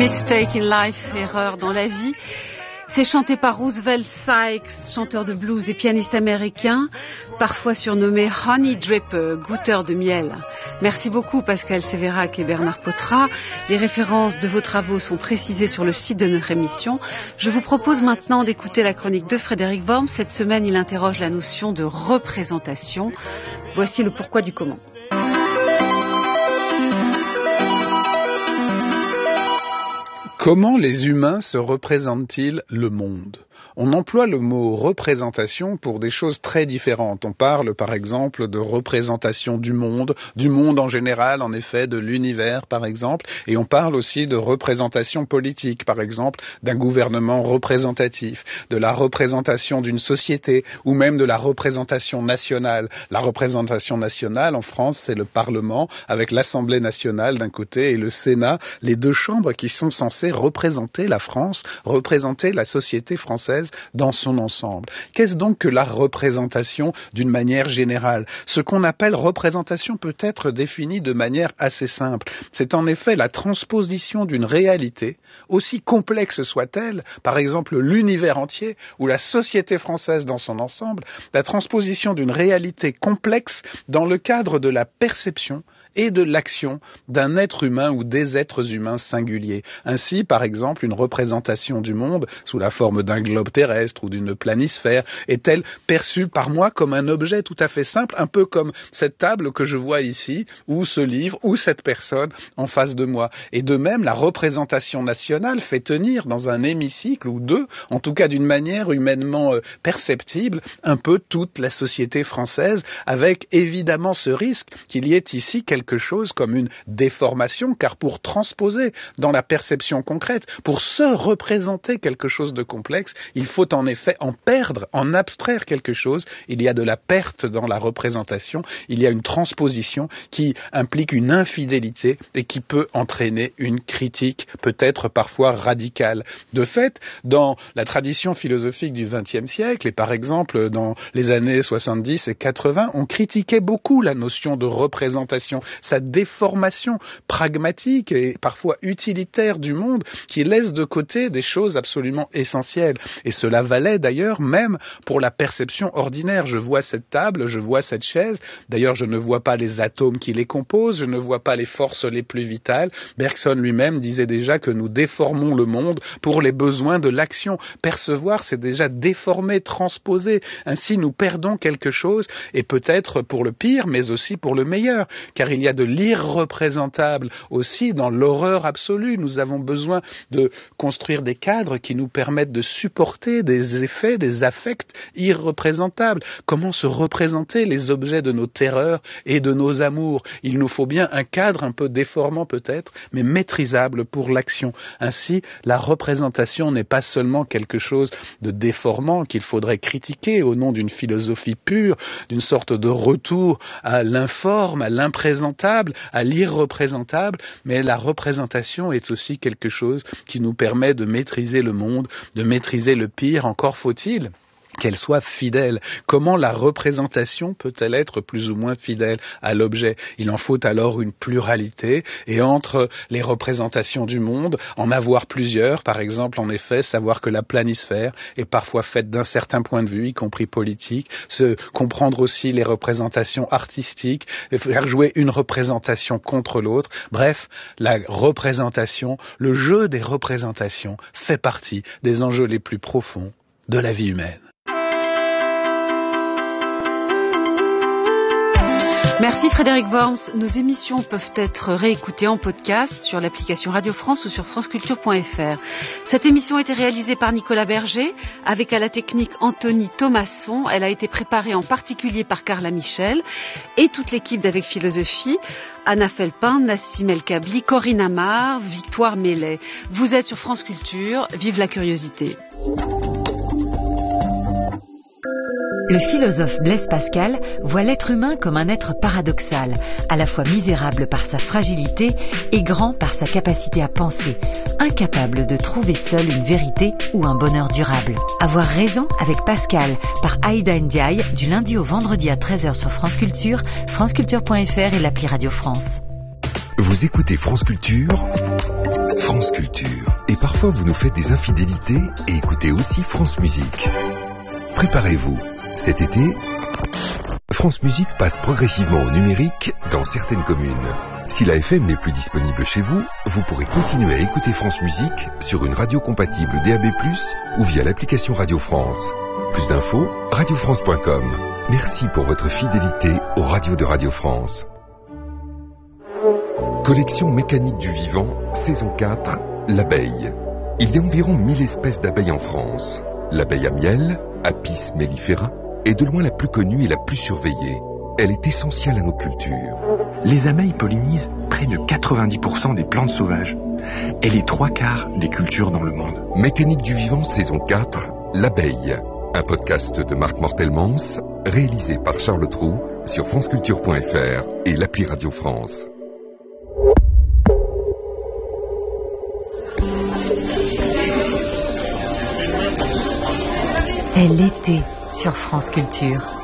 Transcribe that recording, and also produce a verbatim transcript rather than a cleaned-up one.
Mistake in life, erreur dans la vie. C'est chanté par Roosevelt Sykes, chanteur de blues et pianiste américain, parfois surnommé Honey Dripper, goûteur de miel. Merci beaucoup Pascal Sévérac et Bernard Potra. Les références de vos travaux sont précisées sur le site de notre émission. Je vous propose maintenant d'écouter la chronique de Frédéric Worms. Cette semaine, il interroge la notion de représentation. Voici le pourquoi du comment. Comment les humains se représentent-ils le monde ? On emploie le mot représentation pour des choses très différentes. On parle par exemple de représentation du monde, du monde en général, en effet, de l'univers par exemple, et on parle aussi de représentation politique, par exemple, d'un gouvernement représentatif, de la représentation d'une société, ou même de la représentation nationale. La représentation nationale en France, c'est le Parlement, avec l'Assemblée nationale d'un côté et le Sénat, les deux chambres qui sont censées représenter la France, représenter la société française dans son ensemble. Qu'est-ce donc que la représentation d'une manière générale ? Ce qu'on appelle représentation peut être défini de manière assez simple. C'est en effet la transposition d'une réalité, aussi complexe soit-elle, par exemple l'univers entier ou la société française dans son ensemble, la transposition d'une réalité complexe dans le cadre de la perception et de l'action d'un être humain ou des êtres humains singuliers. Ainsi, par exemple, une représentation du monde sous la forme d'un globe terrestre ou d'une planisphère est-elle perçue par moi comme un objet tout à fait simple, un peu comme cette table que je vois ici, ou ce livre, ou cette personne en face de moi. Et de même, la représentation nationale fait tenir dans un hémicycle ou deux, en tout cas d'une manière humainement euh, perceptible, un peu toute la société française, avec évidemment ce risque qu'il y ait ici quelque chose comme une déformation, car pour transposer dans la perception concrète, pour se représenter quelque chose de complexe, il faut en effet en perdre, en abstraire quelque chose. Il y a de la perte dans la représentation, il y a une transposition qui implique une infidélité et qui peut entraîner une critique peut-être parfois radicale. De fait, dans la tradition philosophique du vingtième siècle, et par exemple dans les années soixante-dix et quatre-vingts, on critiquait beaucoup la notion de représentation, sa déformation pragmatique et parfois utilitaire du monde qui laisse de côté des choses absolument essentielles. Et cela valait d'ailleurs même pour la perception ordinaire. Je vois cette table, je vois cette chaise, d'ailleurs je ne vois pas les atomes qui les composent, je ne vois pas les forces les plus vitales. Bergson lui-même disait déjà que nous déformons le monde pour les besoins de l'action. Percevoir, c'est déjà déformer, transposer. Ainsi nous perdons quelque chose, et peut-être pour le pire, mais aussi pour le meilleur, car il y a de l'irreprésentable aussi dans l'horreur absolue. Nous avons besoin de construire des cadres qui nous permettent de supporter des effets, des affects irreprésentables. Comment se représenter les objets de nos terreurs et de nos amours ? Il nous faut bien un cadre un peu déformant peut-être, mais maîtrisable pour l'action. Ainsi, la représentation n'est pas seulement quelque chose de déformant qu'il faudrait critiquer au nom d'une philosophie pure, d'une sorte de retour à l'informe, à l'imprésentable, à l'irreprésentable, mais la représentation est aussi quelque chose qui nous permet de maîtriser le monde, de maîtriser le pire, encore faut-il qu'elle soit fidèle. Comment la représentation peut-elle être plus ou moins fidèle à l'objet ? Il en faut alors une pluralité, et entre les représentations du monde, en avoir plusieurs, par exemple, en effet, savoir que la planisphère est parfois faite d'un certain point de vue, y compris politique, se comprendre aussi les représentations artistiques, faire jouer une représentation contre l'autre. Bref, la représentation, le jeu des représentations fait partie des enjeux les plus profonds de la vie humaine. Merci Frédéric Worms. Nos émissions peuvent être réécoutées en podcast sur l'application Radio France ou sur franceculture point f r. Cette émission a été réalisée par Nicolas Berger avec à la technique Anthony Thomasson. Elle a été préparée en particulier par Carla Michel et toute l'équipe d'Avec Philosophie, Anna Felpin, Nassim El Kabli, Corinne Amar, Victoire Mellet. Vous êtes sur France Culture. Vive la curiosité. Le philosophe Blaise Pascal voit l'être humain comme un être paradoxal, à la fois misérable par sa fragilité et grand par sa capacité à penser, incapable de trouver seul une vérité ou un bonheur durable. Avoir raison avec Pascal par Aïda Ndiaye, du lundi au vendredi à treize heures sur France Culture, franceculture point f r et l'appli Radio France. Vous écoutez France Culture, France Culture. Parfois, vous nous faites des infidélités et écoutez aussi France Musique. Préparez-vous. Cet été, France Musique passe progressivement au numérique dans certaines communes. Si la F M n'est plus disponible chez vous, vous pourrez continuer à écouter France Musique sur une radio compatible D A B plus, ou via l'application Radio France. Plus d'infos, radio france point com. Merci pour votre fidélité aux radios de Radio France. Collection mécanique du vivant, saison quatre, l'abeille. Il y a environ mille espèces d'abeilles en France. L'abeille à miel, Apis mellifera, est de loin la plus connue et la plus surveillée. Elle est essentielle à nos cultures. Les abeilles pollinisent près de quatre-vingt-dix pour cent des plantes sauvages et les trois quarts des cultures dans le monde. Mécanique du vivant, saison quatre, l'abeille. Un podcast de Marc Mortelmans, réalisé par Charles Trou sur franceculture point f r et l'appli Radio France. C'est l'été sur France Culture.